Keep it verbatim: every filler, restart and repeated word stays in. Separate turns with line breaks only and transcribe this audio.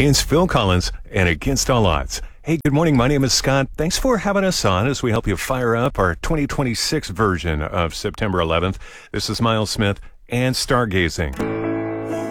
It's Phil Collins and Against All Odds. Hey, good morning. My name is Scott. Thanks for having us on as we help you fire up our twenty twenty-six version of September eleventh. This is Miles Smith and Stargazing.